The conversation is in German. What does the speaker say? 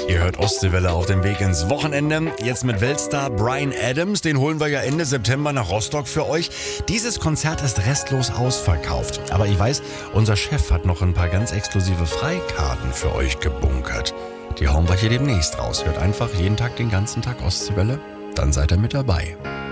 Ihr hört Ostseewelle auf dem Weg ins Wochenende. Jetzt mit Weltstar Bryan Adams. Den holen wir ja Ende September nach Rostock für euch. Dieses Konzert ist restlos ausverkauft. Aber ich weiß, unser Chef hat noch ein paar ganz exklusive Freikarten für euch gebunkert. Die hauen wir hier demnächst raus. Hört einfach jeden Tag den ganzen Tag Ostseewelle. Dann seid ihr mit dabei.